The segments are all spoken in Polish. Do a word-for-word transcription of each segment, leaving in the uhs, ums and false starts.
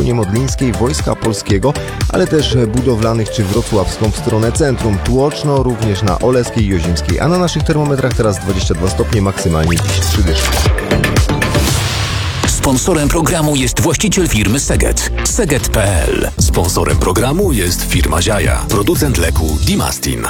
Koniemodlińskiej Wojska Polskiego, ale też budowlanych czy wrocławską w stronę centrum. Tłoczno również na Oleskiej i Ozimskiej, a na naszych termometrach teraz dwadzieścia dwa stopnie, maksymalnie dziś trzy dyszki. Sponsorem programu jest właściciel firmy Seget. Seget kropka pe el. Sponsorem programu jest firma Ziaja, producent leku Dimastin.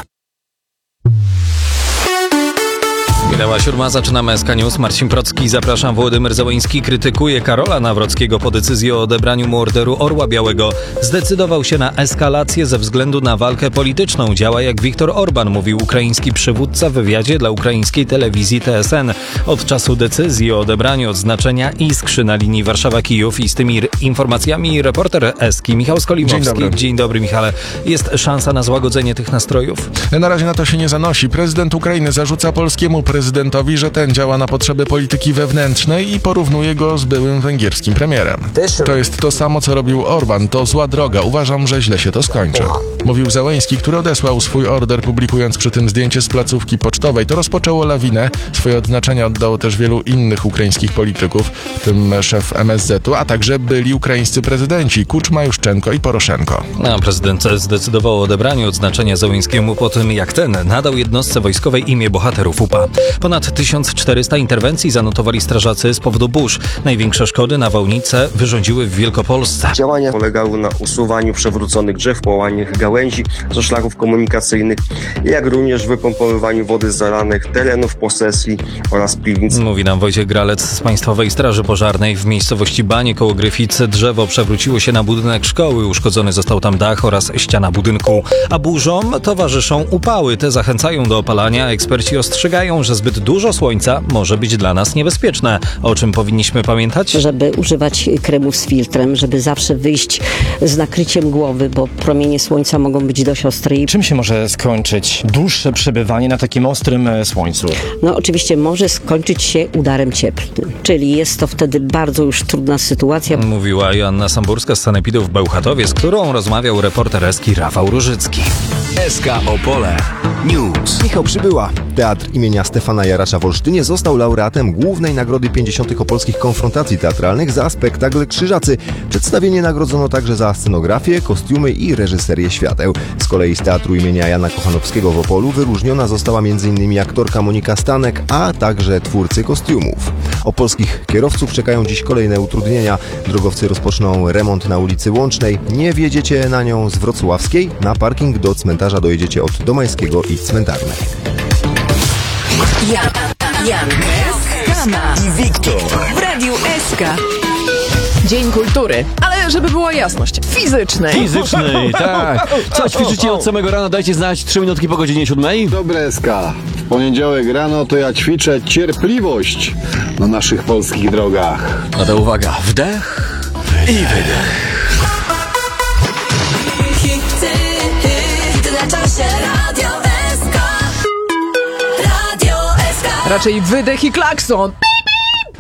Minęła siódma, zaczynamy S K News. Marcin Procki, zapraszam. Wołodymyr Zełenski krytykuje Karola Nawrockiego po decyzji o odebraniu mu Orderu Orła Białego. Zdecydował się na eskalację ze względu na walkę polityczną. Działa jak Viktor Orban, mówił ukraiński przywódca w wywiadzie dla ukraińskiej telewizji T S N. Od czasu decyzji o odebraniu odznaczenia iskrzy na linii Warszawa-Kijów i z tymi r- informacjami reporter Eski Michał Skolimowski. Dzień dobry. Dzień dobry, Michale. Jest szansa na złagodzenie tych nastrojów? Na razie na to się nie zanosi. Prezydent Ukrainy zarzuca polskiemu prezydentowi, że ten działa na potrzeby polityki wewnętrznej i porównuje go z byłym węgierskim premierem. To jest to samo, co robił Orban. To zła droga. Uważam, że źle się to skończy. Mówił Zełenski, który odesłał swój order, publikując przy tym zdjęcie z placówki pocztowej. To rozpoczęło lawinę. Swoje odznaczenia oddało też wielu innych ukraińskich polityków, w tym szef M S Z u, a także byli ukraińscy prezydenci Kuczma, Juszczenko i Poroszenko. A prezydent zdecydował o odebraniu odznaczenia Zełenskiemu po tym, jak ten nadał jednostce wojskowej imię bohaterów U P A. Ponad tysiąc czterysta interwencji zanotowali strażacy z powodu burz. Największe szkody nawałnice wyrządziły w Wielkopolsce. Działania polegały na usuwaniu przewróconych drzew, połamanych gałęzi ze szlaków komunikacyjnych, jak również wypompowywaniu wody z zalanych terenów posesji oraz piwnic. Mówi nam Wojciech Gralec z Państwowej Straży Pożarnej. W miejscowości Banie koło Gryficy drzewo przewróciło się na budynek szkoły. Uszkodzony został tam dach oraz ściana budynku. A burzom towarzyszą upały. Te zachęcają do opalania. Eksperci ostrzegają, że zbyt dużo słońca może być dla nas niebezpieczne. O czym powinniśmy pamiętać? Żeby używać kremów z filtrem, żeby zawsze wyjść z nakryciem głowy, bo promienie słońca mogą być dość ostre. Czym się może skończyć dłuższe przebywanie na takim ostrym słońcu? No oczywiście może skończyć się udarem cieplnym, czyli jest to wtedy bardzo już trudna sytuacja. Mówiła Joanna Samburska z Sanepidu w Bełchatowie, z którą rozmawiał reporter Eski Rafał Różycki. S K Opole News. Michał Przybyła. Teatr imienia Stefana Jarasza w Olsztynie został laureatem głównej nagrody pięćdziesiątych Opolskich Konfrontacji Teatralnych za spektakl Krzyżacy. Przedstawienie nagrodzono także za scenografię, kostiumy i reżyserię świateł. Z kolei z Teatru imienia Jana Kochanowskiego w Opolu wyróżniona została m.in. aktorka Monika Stanek, a także twórcy kostiumów. Opolskich kierowców czekają dziś kolejne utrudnienia. Drogowcy rozpoczną remont na ulicy Łącznej. Nie wjedziecie na nią z Wrocławskiej. Na parking do cmentarza dojedziecie od Domańskiego i Cmentarnej. Jan, Jan, Skana I Wiktor w Radiu S K. Dzień Kultury, ale żeby była jasność, fizycznej. Fizycznej, tak. Co ćwiczycie od samego rana? Dajcie znać, trzy minutki po godzinie siódmej. Dobre S K. W poniedziałek rano to ja ćwiczę cierpliwość na naszych polskich drogach. No to uwaga, wdech i wydech. Raczej wydech i klakson.